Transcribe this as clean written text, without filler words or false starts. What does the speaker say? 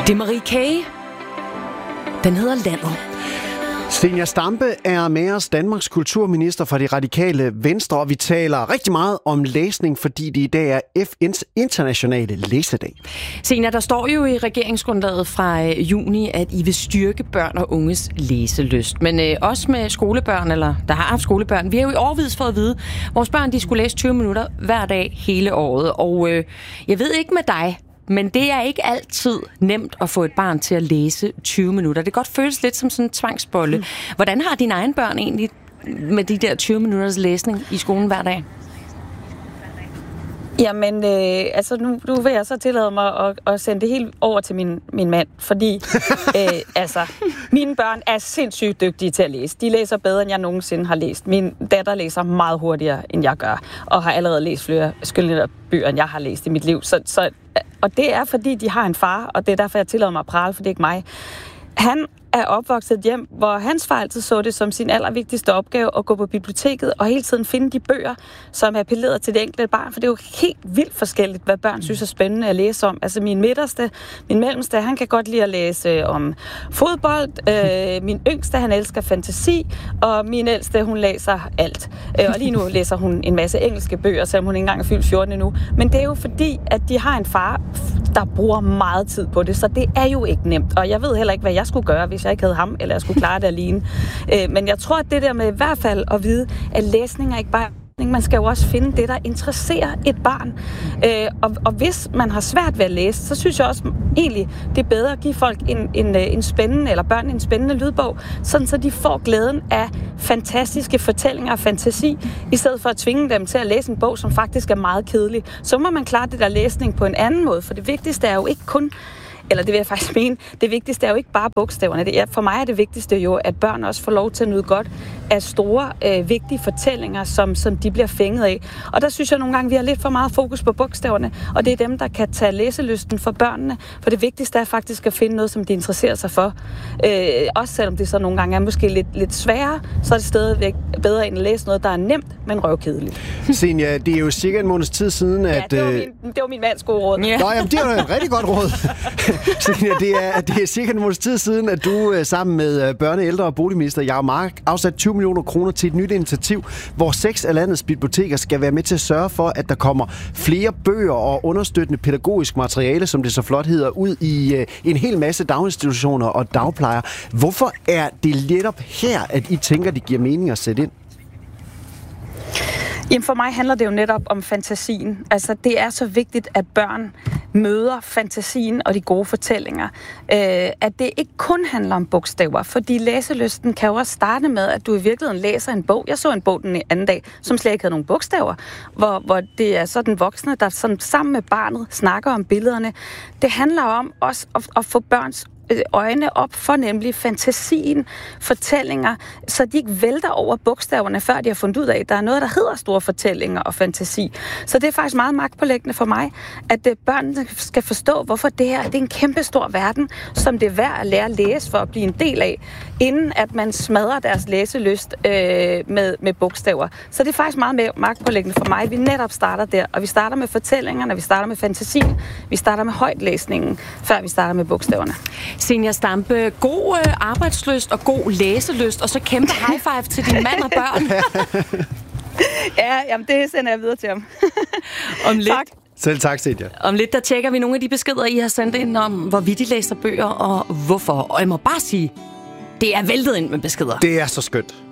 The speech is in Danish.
Det er Marie K. Den hedder Landet. Zenia Stampe er med os, Danmarks kulturminister for Det Radikale Venstre, og vi taler rigtig meget om læsning, fordi det i dag er FN's internationale læsedag. Zenia, der står jo i regeringsgrundlaget fra juni, at I vil styrke børn og unges læselyst. Men også med skolebørn, eller der har haft skolebørn, vi har jo i årevis fået at vide, at vores børn de skulle læse 20 minutter hver dag hele året. Og jeg ved ikke med dig, men det er ikke altid nemt at få et barn til at læse 20 minutter. Det kan godt føles lidt som sådan en tvangsbolle. Hvordan har dine egne børn egentlig med de der 20 minutters læsning i skolen hver dag? Jamen, nu vil jeg så tillade mig at sende det helt over til min mand, fordi mine børn er sindssygt dygtige til at læse. De læser bedre, end jeg nogensinde har læst. Min datter læser meget hurtigere, end jeg gør, og har allerede læst flere skønlitterære bøger, end jeg har læst i mit liv. Og det er, fordi de har en far, og det er derfor, jeg tillader mig at prale, for det er ikke mig. Han er opvokset hjem, hvor hans far altid så det som sin allervigtigste opgave at gå på biblioteket og hele tiden finde de bøger, som er appelleret til det enkelte barn. For det er jo helt vildt forskelligt, hvad børn synes er spændende at læse om. Altså min mellemste, han kan godt lide at læse om fodbold. Min yngste, han elsker fantasi. Og min ældste, hun læser alt. Og lige nu læser hun en masse engelske bøger, selvom hun ikke engang er fyldt 14 endnu. Men det er jo fordi, at de har en far, der bruger meget tid på det. Så det er jo ikke nemt. Og jeg ved heller ikke, hvad jeg skulle gøre, hvis jeg ikke havde ham, eller jeg skulle klare det alene. Men jeg tror, at det der med i hvert fald at vide, at læsning er ikke bare... Man skal jo også finde det, der interesserer et barn. Og hvis man har svært ved at læse, så synes jeg også egentlig, det er bedre at give folk en spændende, eller børn en spændende lydbog, sådan så de får glæden af fantastiske fortællinger og fantasi, i stedet for at tvinge dem til at læse en bog, som faktisk er meget kedelig. Så må man klare det der læsning på en anden måde, for det vigtigste er jo ikke kun... Eller det vil jeg faktisk mene, det vigtigste er jo ikke bare bogstaverne. For mig er det vigtigste jo, at børn også får lov til at nyde godt af store, vigtige fortællinger, som de bliver fænget af. Og der synes jeg nogle gange, vi har lidt for meget fokus på bogstaverne, og det er dem, der kan tage læselysten for børnene. For det vigtigste er faktisk at finde noget, som de interesserer sig for. Også selvom det så nogle gange er måske lidt sværere, så er det stadigvæk bedre end at læse noget, der er nemt, men røvkedeligt. Zenia, det er jo cirka en måneds tid siden, at... Ja, det var min mands gode råd. Ja. Nå, jamen, det var et rigtig godt råd. Zenia, det er cirka en måneds tid siden, at du sammen med børne-, ældre- og boligminister Jacob Mark afsat 20 millioner kroner til et nyt initiativ, hvor 6 af landets biblioteker skal være med til at sørge for, at der kommer flere bøger og understøttende pædagogisk materiale, som det så flot hedder, ud i en hel masse daginstitutioner og dagplejer. Hvorfor er det netop her, at I tænker, det giver mening at sætte ind? Jamen for mig handler det jo netop om fantasien. Altså det er så vigtigt, at børn møder fantasien og de gode fortællinger. At det ikke kun handler om bogstaver, fordi læselysten kan jo også starte med, at du i virkeligheden læser en bog. Jeg så en bog den anden dag, som slet ikke havde nogen bogstaver, hvor det er så den voksne, der sådan sammen med barnet snakker om billederne. Det handler om også at få børns øjne op for nemlig fantasien, fortællinger, så de ikke vælter over bogstaverne, før de har fundet ud af, at der er noget, der hedder store fortællinger og fantasi. Så det er faktisk meget magtpåliggende for mig, at børnene skal forstå, hvorfor det her det er en kæmpe stor verden, som det er værd at lære at læse for at blive en del af, inden at man smadrer deres læselyst med bogstaver. Så det er faktisk meget mere magtpåliggende for mig. Vi netop starter der, og vi starter med fortællingerne, vi starter med fantasien, vi starter med højtlæsningen, før vi starter med bogstaverne. Zenia Stampe, god arbejdslyst og god læselyst, og så kæmpe high five til din mand og børn. Ja, jamen det sender jeg videre til ham. Om lidt. Tak. Selv tak, Zenia. Om lidt, der tjekker vi nogle af de beskeder, I har sendt ind om, hvorvidt I læser bøger og hvorfor. Og jeg må bare sige, det er væltet ind med beskeder. Det er så skønt.